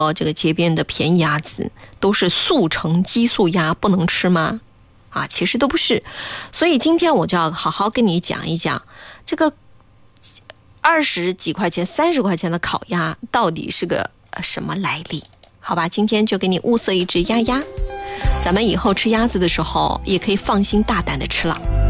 这个街边的便宜鸭子都是速成激素鸭，不能吃吗？其实都不是。所以今天我就要好好跟你讲一讲这个20几块钱、30块钱的烤鸭到底是个什么来历。好吧，今天就给你物色一只鸭，咱们以后吃鸭子的时候也可以放心大胆的吃了。